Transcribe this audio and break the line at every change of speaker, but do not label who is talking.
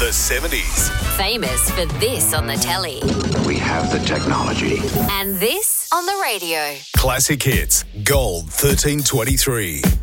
The 70s.
Famous for this on the telly.
We have the technology.
And this on the radio.
Classic hits. Gold 1323.